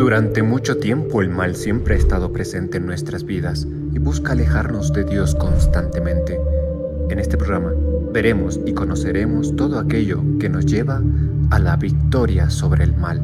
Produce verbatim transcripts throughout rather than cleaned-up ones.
Durante mucho tiempo el mal siempre ha estado presente en nuestras vidas y busca alejarnos de Dios constantemente. En este programa veremos y conoceremos todo aquello que nos lleva a la victoria sobre el mal.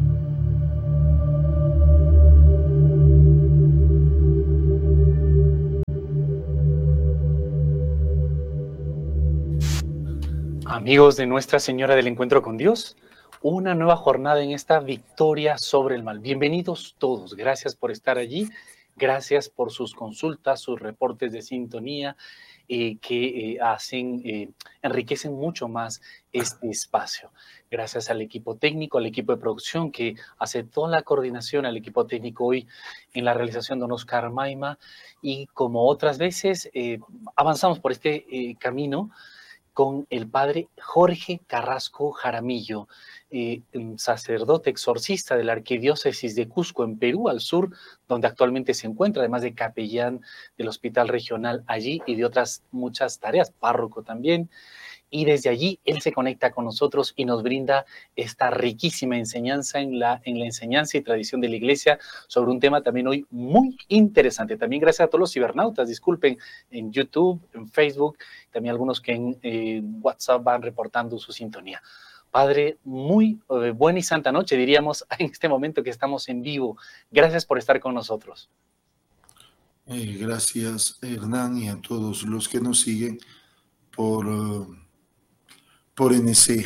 Amigos de Nuestra Señora del Encuentro con Dios, una nueva jornada en esta victoria sobre el mal. Bienvenidos todos, gracias por estar allí, gracias por sus consultas, sus reportes de sintonía eh, que eh, hacen, eh, enriquecen mucho más este espacio. Gracias al equipo técnico, al equipo de producción que hace toda la coordinación, al equipo técnico hoy en la realización de don Oscar Maima, y como otras veces eh, avanzamos por este eh, camino con el padre Jorge Carrasco Jaramillo, eh, sacerdote exorcista de la Arquidiócesis de Cusco en Perú, al sur, donde actualmente se encuentra, además de capellán del Hospital Regional allí y de otras muchas tareas, párroco también. Y desde allí él se conecta con nosotros y nos brinda esta riquísima enseñanza en la, en la enseñanza y tradición de la Iglesia sobre un tema también hoy muy interesante. También gracias a todos los cibernautas, disculpen, en YouTube, en Facebook, también algunos que en eh, WhatsApp van reportando su sintonía. Padre, muy eh, buena y santa noche, diríamos, en este momento que estamos en vivo. Gracias por estar con nosotros. Eh, gracias, Hernán, y a todos los que nos siguen por... Uh... por N C.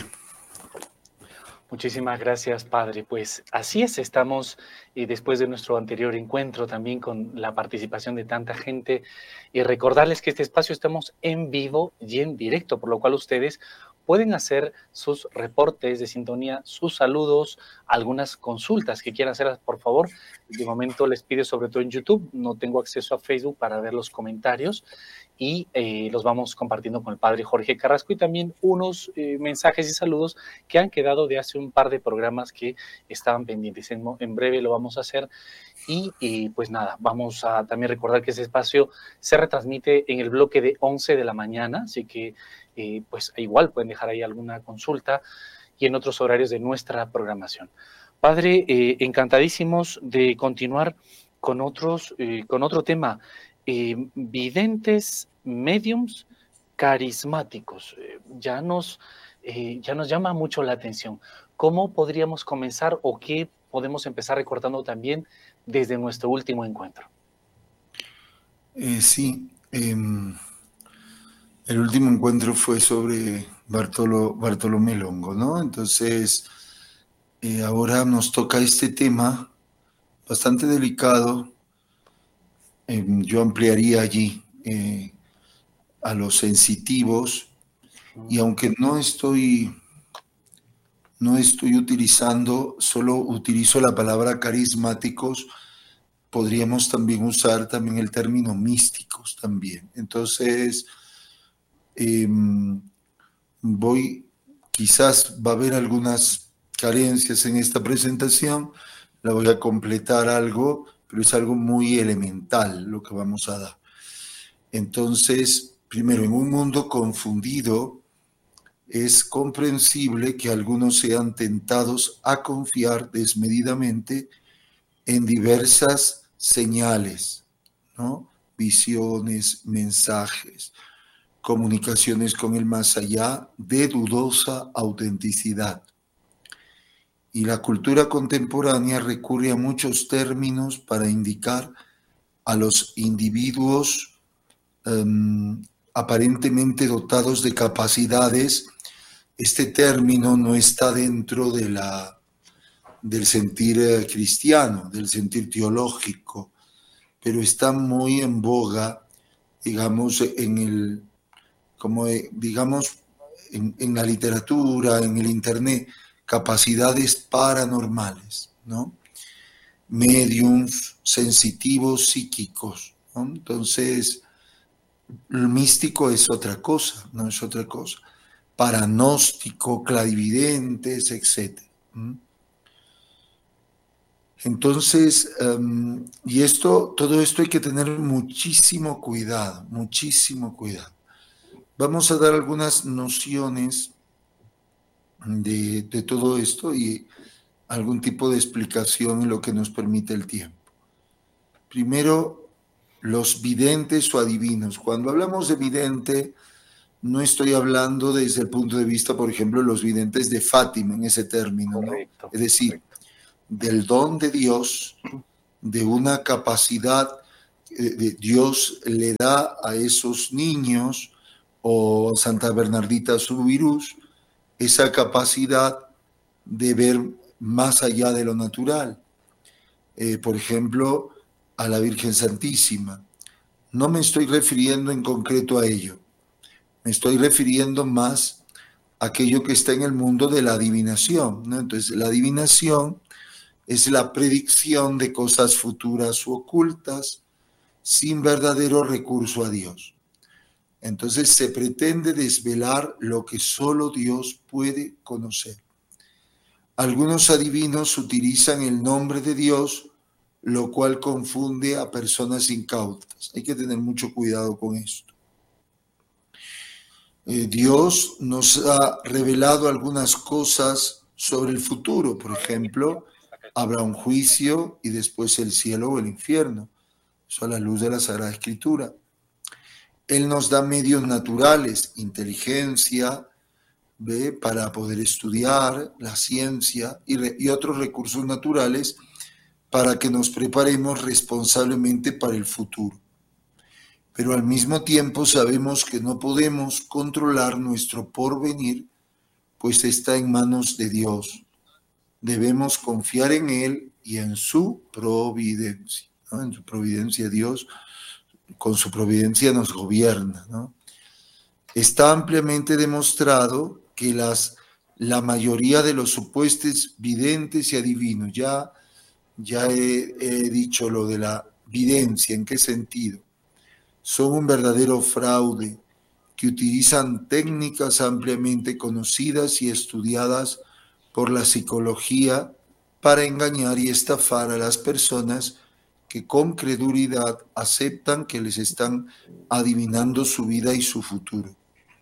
Muchísimas gracias, Padre. Pues así es, estamos eh, después de nuestro anterior encuentro también con la participación de tanta gente y recordarles que este espacio estamos en vivo y en directo, por lo cual ustedes pueden hacer sus reportes de sintonía, sus saludos, algunas consultas que quieran hacer, por favor. De momento les pido, sobre todo en YouTube, no tengo acceso a Facebook para ver los comentarios y eh, los vamos compartiendo con el padre Jorge Carrasco y también unos eh, mensajes y saludos que han quedado de hace un par de programas que estaban pendientes. En, en breve lo vamos a hacer y, y pues nada, vamos a también recordar que ese espacio se retransmite en el bloque de once de la mañana, así que eh, pues igual pueden dejar ahí alguna consulta y en otros horarios de nuestra programación. Padre, eh, encantadísimos de continuar con, otros, eh, con otro tema. Eh, videntes, mediums, carismáticos. Eh, ya, nos, eh, ya nos llama mucho la atención. ¿Cómo podríamos comenzar o qué podemos empezar recordando también desde nuestro último encuentro? Eh, sí, eh, el último encuentro fue sobre Bartolo, Bartolomé Longo, ¿no? Entonces, eh, ahora nos toca este tema bastante delicado. Eh, yo ampliaría allí eh, a los sensitivos, y aunque no estoy, no estoy utilizando, solo utilizo la palabra carismáticos, podríamos también usar también el término místicos también. Entonces, eh, voy, quizás va a haber algunas carencias en esta presentación, la voy a completar algo, pero es algo muy elemental lo que vamos a dar. Entonces, primero, en un mundo confundido, es comprensible que algunos sean tentados a confiar desmedidamente en diversas señales, ¿no? Visiones, mensajes, comunicaciones con el más allá de dudosa autenticidad. Y la cultura contemporánea recurre a muchos términos para indicar a los individuos um, aparentemente dotados de capacidades. Este término no está dentro de la, del sentir eh, cristiano, del sentir teológico, pero está muy en boga, digamos, en el, como eh, digamos, en, en la literatura, en el internet, capacidades paranormales, ¿no? Mediums, sensitivos, psíquicos, ¿no? Entonces, el místico es otra cosa, no es otra cosa. Paranóstico, clarividentes, etcétera. Entonces, um, y esto, todo esto hay que tener muchísimo cuidado, muchísimo cuidado. Vamos a dar algunas nociones de, de todo esto y algún tipo de explicación en lo que nos permite el tiempo. Primero, los videntes o adivinos. Cuando hablamos de vidente, no estoy hablando desde el punto de vista, por ejemplo, de los videntes de Fátima, en ese término, ¿no? Correcto, Es decir, correcto. del don de Dios, de una capacidad que Dios le da a esos niños, o Santa Bernardita Subirús, esa capacidad de ver más allá de lo natural. Eh, por ejemplo, a la Virgen Santísima. No me estoy refiriendo en concreto a ello. Me estoy refiriendo más a aquello que está en el mundo de la adivinación, ¿no? Entonces, la adivinación es la predicción de cosas futuras u ocultas sin verdadero recurso a Dios. Entonces, se pretende desvelar lo que solo Dios puede conocer. Algunos adivinos utilizan el nombre de Dios, lo cual confunde a personas incautas. Hay que tener mucho cuidado con esto. Eh, Dios nos ha revelado algunas cosas sobre el futuro. Por ejemplo, habrá un juicio y después el cielo o el infierno. Eso a la luz de la Sagrada Escritura. Él nos da medios naturales, inteligencia, ¿ve? Para poder estudiar la ciencia y, re, y otros recursos naturales para que nos preparemos responsablemente para el futuro. Pero al mismo tiempo sabemos que no podemos controlar nuestro porvenir, pues está en manos de Dios. Debemos confiar en Él y en su providencia, ¿no? En su providencia Dios, con su providencia nos gobierna, ¿no? Está ampliamente demostrado que las, la mayoría de los supuestos videntes y adivinos, ya, ya he, he dicho lo de la videncia, ¿en qué sentido? Son un verdadero fraude que utilizan técnicas ampliamente conocidas y estudiadas por la psicología para engañar y estafar a las personas que con credulidad aceptan que les están adivinando su vida y su futuro.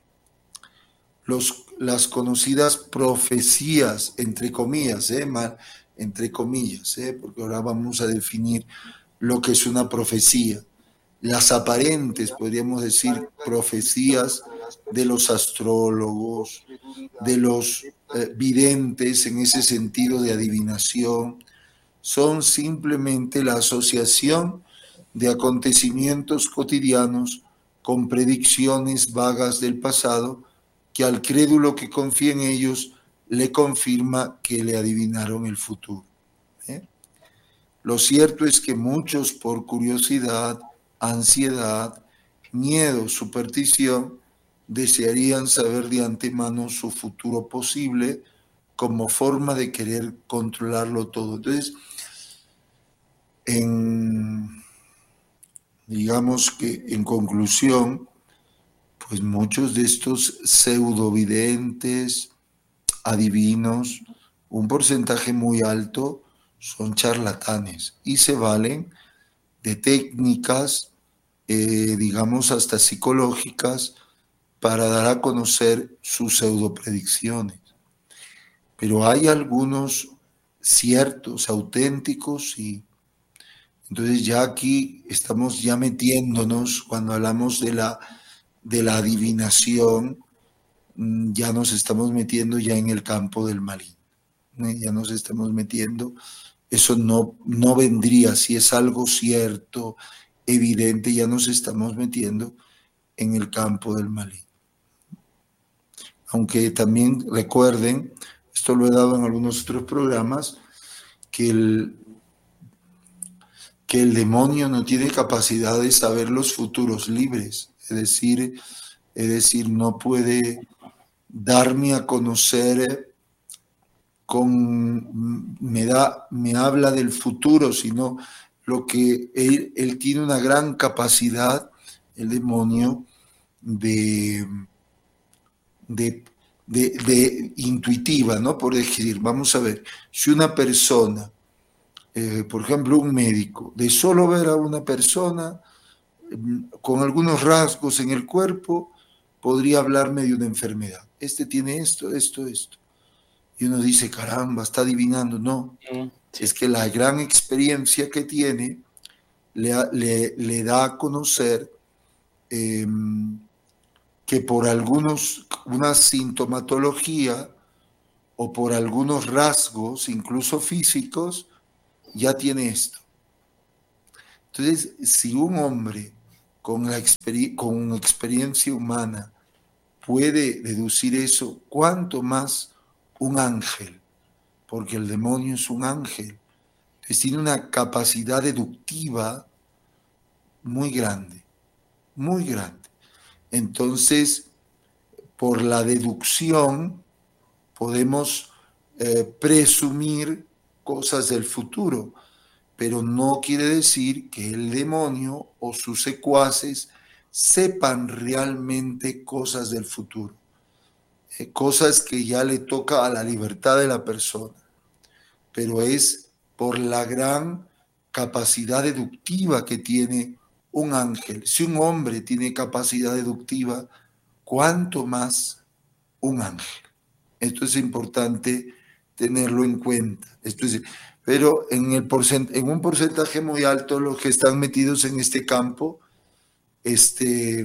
Los, las conocidas profecías, entre comillas, ¿eh? Mal, entre comillas, ¿eh? Porque ahora vamos a definir lo que es una profecía. Las aparentes, podríamos decir, profecías de los astrólogos, de los eh, videntes en ese sentido de adivinación, son simplemente la asociación de acontecimientos cotidianos con predicciones vagas del pasado que al crédulo que confía en ellos le confirma que le adivinaron el futuro. ¿Eh? Lo cierto es que muchos, por curiosidad, ansiedad, miedo, superstición, desearían saber de antemano su futuro posible como forma de querer controlarlo todo. Entonces, en, digamos que en conclusión, pues muchos de estos pseudovidentes, adivinos, un porcentaje muy alto son charlatanes y se valen de técnicas, eh, digamos hasta psicológicas, para dar a conocer sus pseudopredicciones. Pero hay algunos ciertos, auténticos, y entonces ya aquí estamos ya metiéndonos, cuando hablamos de la, de la adivinación, ya nos estamos metiendo ya en el campo del maligno, ¿eh? Ya nos estamos metiendo, eso no, no vendría, si es algo cierto, evidente, ya nos estamos metiendo en el campo del maligno. Aunque también recuerden, esto lo he dado en algunos otros programas, que el, que el demonio no tiene capacidad de saber los futuros libres, es decir, es decir, no puede darme a conocer con, me da, me habla del futuro, sino lo que él, él tiene una gran capacidad, el demonio, de, de, de, de intuitiva, ¿no? Por decir, vamos a ver, si una persona, eh, por ejemplo, un médico, de solo ver a una persona eh, con algunos rasgos en el cuerpo, podría hablarme de una enfermedad. Este tiene esto, esto, esto. y uno dice, caramba, está adivinando. No, Mm, sí. es que la gran experiencia que tiene le, le, le da a conocer eh, que por algunos, una sintomatología o por algunos rasgos, incluso físicos, ya tiene esto. Entonces, si un hombre con, la exper- con experiencia humana puede deducir eso, ¿cuánto más un ángel? Porque el demonio es un ángel. Entonces, tiene una capacidad deductiva muy grande, muy grande. Entonces, por la deducción podemos eh, presumir cosas del futuro, pero no quiere decir que el demonio o sus secuaces sepan realmente cosas del futuro, eh, cosas que ya le toca a la libertad de la persona, pero es por la gran capacidad deductiva que tiene un ángel. Si un hombre tiene capacidad deductiva, ¿cuánto más un ángel? Esto es importante tenerlo en cuenta. Esto es, pero en, el porcent, en un porcentaje muy alto los que están metidos en este campo este,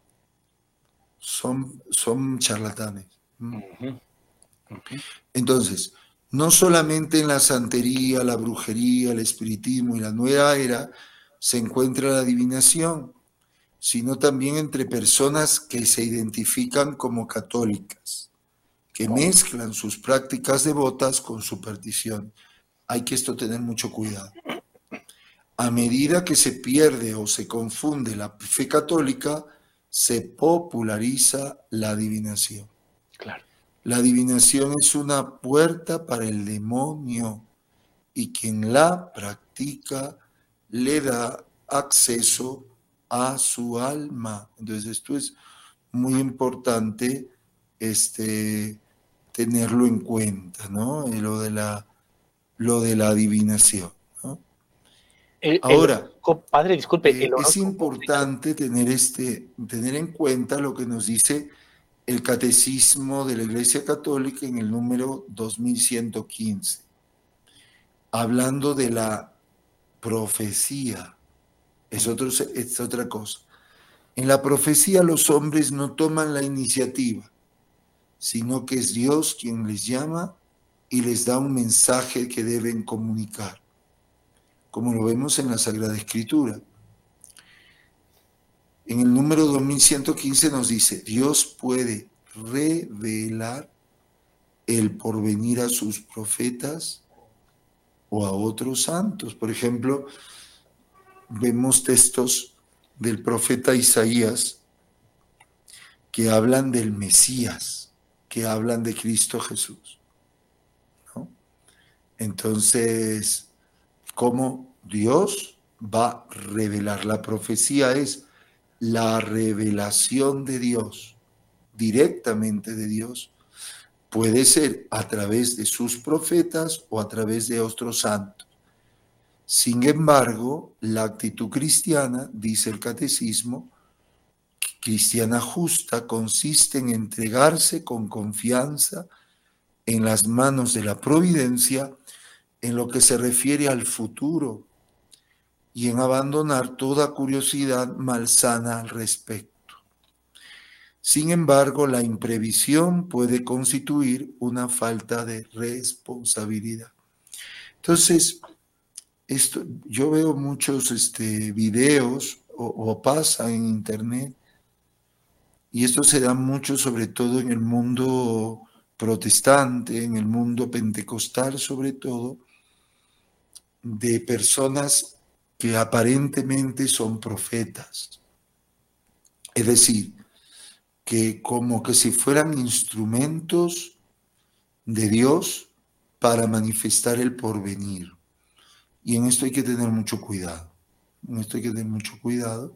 son, son charlatanes. Ujú, ujú. Entonces, no solamente en la santería, la brujería, el espiritismo y la nueva era se encuentra la adivinación, sino también entre personas que se identifican como católicas, que Oh, mezclan sus prácticas devotas con superstición. Hay que esto tener mucho cuidado. A medida que se pierde o se confunde la fe católica, se populariza la adivinación. claro. La adivinación es una puerta para el demonio y quien la practica le da acceso a su alma. Entonces esto es muy importante este, tenerlo en cuenta, ¿no? Lo de la, lo de la adivinación, ¿no? El, el Ahora, horóscopo, padre, disculpe, eh, el es horóscopo, sí, claro. importante tener, este, tener en cuenta lo que nos dice el Catecismo de la Iglesia Católica en el número dos mil ciento quince, hablando de la profecía. Es, otro, es otra cosa. En la profecía los hombres no toman la iniciativa, sino que es Dios quien les llama y les da un mensaje que deben comunicar, como lo vemos en la Sagrada Escritura. En el número dos mil ciento quince nos dice, Dios puede revelar el porvenir a sus profetas o a otros santos. Por ejemplo, vemos textos del profeta Isaías que hablan del Mesías, que hablan de Cristo Jesús, ¿no? Entonces, ¿cómo Dios va a revelar? La profecía es la revelación de Dios, directamente de Dios. Puede ser a través de sus profetas o a través de otros santos. Sin embargo, la actitud cristiana, dice el catecismo, cristiana justa, consiste en entregarse con confianza en las manos de la providencia en lo que se refiere al futuro y en abandonar toda curiosidad malsana al respecto. Sin embargo, la imprevisión puede constituir una falta de responsabilidad. Entonces, esto, yo veo muchos este, videos o, o pasa en internet y esto se da mucho sobre todo en el mundo protestante, en el mundo pentecostal sobre todo, de personas que aparentemente son profetas. Es decir, que como que si fueran instrumentos de Dios para manifestar el porvenir. Y en esto hay que tener mucho cuidado. En esto hay que tener mucho cuidado.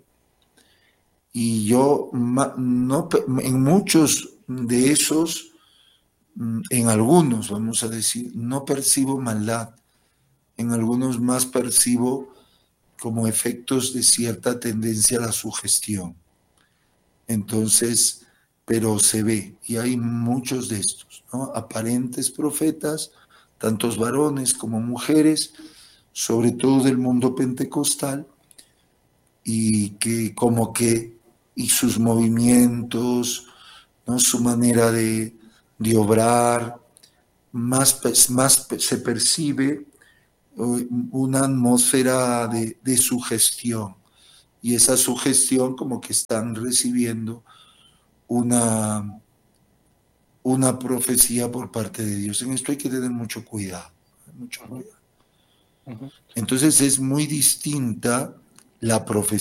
Y yo, no, en muchos de esos, en algunos, vamos a decir, no percibo maldad. En algunos más percibo como efectos de cierta tendencia a la sugestión. Entonces, pero se ve, y hay muchos de estos, ¿no? Aparentes profetas, tantos varones como mujeres, sobre todo del mundo pentecostal, y que como que, y sus movimientos, ¿no? Su manera de, de obrar, más, más se percibe una atmósfera de, de sugestión, y esa sugestión como que están recibiendo una, una profecía por parte de Dios. En esto hay que tener mucho cuidado, mucho cuidado. Entonces es muy distinta la profecía